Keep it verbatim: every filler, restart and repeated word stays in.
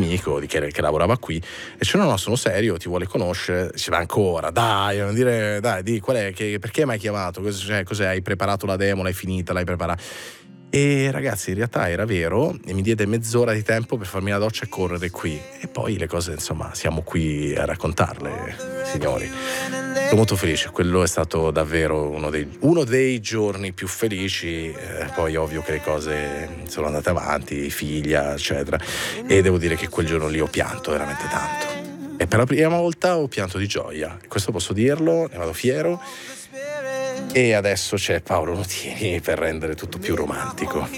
amico di che, che lavorava qui, e dice no no sono serio, ti vuole conoscere. Diceva ancora dai, non dire dai, di qual è, che, perché mi hai chiamato, cos'è, cioè, cos'è, hai preparato la demo, l'hai finita, l'hai preparata? E ragazzi in realtà era vero, e mi diede mezz'ora di tempo per farmi la doccia e correre qui, e poi le cose insomma siamo qui a raccontarle, signori. Sono molto felice, quello è stato davvero uno dei, uno dei giorni più felici. Eh, poi ovvio che le cose sono andate avanti, figlia eccetera, e devo dire che quel giorno lì ho pianto veramente tanto, e per la prima volta ho pianto di gioia, questo posso dirlo, ne vado fiero. E adesso c'è Paolo Nutini per rendere tutto più romantico.